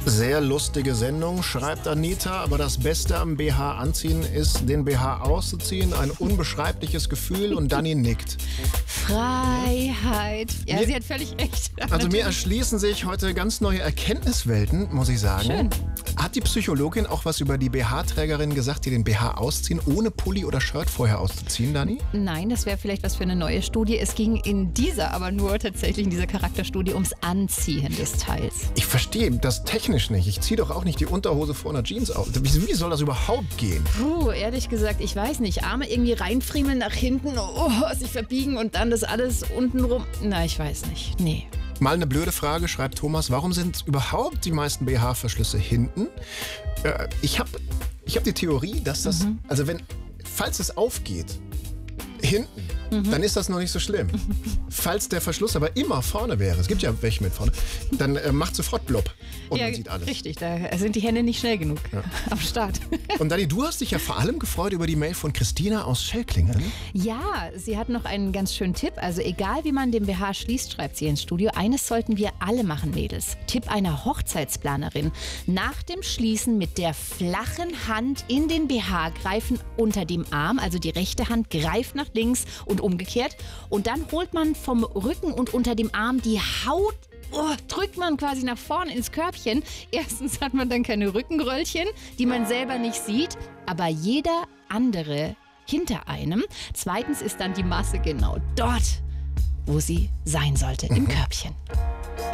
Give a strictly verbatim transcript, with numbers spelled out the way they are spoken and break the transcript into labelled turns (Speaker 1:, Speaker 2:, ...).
Speaker 1: Sehr lustige Sendung, schreibt Anita, aber das Beste am B H anziehen ist, den B H auszuziehen. Ein unbeschreibliches Gefühl und Dani nickt.
Speaker 2: Freiheit. Ja,
Speaker 1: Mir,
Speaker 2: sie hat völlig recht.
Speaker 1: Also mir erschließen sich heute ganz neue Erkenntniswelten, muss ich sagen.
Speaker 2: Schön.
Speaker 1: Hat die Psychologin auch was über die B H-Trägerin gesagt, die den B H ausziehen, ohne Pulli oder Shirt vorher auszuziehen, Dani?
Speaker 2: Nein, das wäre vielleicht was für eine neue Studie. Es ging in dieser, aber nur tatsächlich in dieser Charakterstudie ums Anziehen des Teils.
Speaker 1: Ich verstehe das technisch nicht. Ich ziehe doch auch nicht die Unterhose vor einer Jeans aus. Wie, wie soll das überhaupt gehen?
Speaker 2: Puh, ehrlich gesagt, ich weiß nicht. Arme irgendwie reinfriemeln nach hinten, oh, sich verbiegen und dann das alles unten rum. Na, ich weiß nicht. Nee.
Speaker 1: Mal eine blöde Frage, schreibt Thomas. Warum sind überhaupt die meisten B H-Verschlüsse hinten? Äh, ich habe ich hab die Theorie, dass das, mhm. also wenn, falls es aufgeht, hinten, mhm. dann ist das noch nicht so schlimm. Falls der Verschluss aber immer vorne wäre, es gibt ja welche mit vorne, dann äh, macht sofort Blob und
Speaker 2: ja,
Speaker 1: man sieht alles.
Speaker 2: Richtig, da sind die Hände nicht schnell genug ja. am Start.
Speaker 1: Und Dani, du hast dich ja vor allem gefreut über die Mail von Christina aus Schellklingen.
Speaker 2: Ja, sie hat noch einen ganz schönen Tipp. Also egal wie man den B H schließt, schreibt sie ins Studio, eines sollten wir alle machen, Mädels. Tipp einer Hochzeitsplanerin. Nach dem Schließen mit der flachen Hand in den B H greifen unter dem Arm, also die rechte Hand greift nach links und umgekehrt. Und dann holt man vom Rücken und unter dem Arm die Haut, oh, drückt man quasi nach vorne ins Körbchen. Erstens hat man dann keine Rückenröllchen, die man selber nicht sieht, aber jeder andere hinter einem. Zweitens ist dann die Masse genau dort, wo sie sein sollte, im Körbchen.